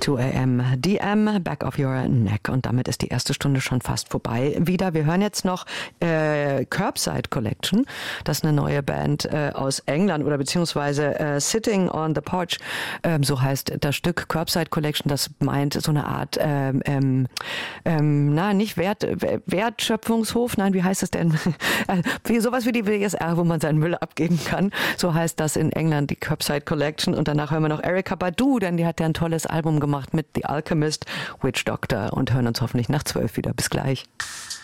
2 AM, DM, Back of Your Neck. Und damit ist die erste Stunde schon fast vorbei. Wieder, wir hören jetzt noch Curbside Collection. Das ist eine neue Band aus England oder beziehungsweise Sitting on the Porch. So heißt das Stück Curbside Collection. Das meint so eine Art, nicht Wertschöpfungshof. Nein, wie heißt das denn? Sowas wie die WSR, wo man seinen Müll abgeben kann. So heißt das in England, die Curbside Collection. Und danach hören wir noch Erykah Badu, denn die hat ja ein tolles Album gemacht mit The Alchemist, Witch Doctor und hören uns hoffentlich nach 12 wieder. Bis gleich.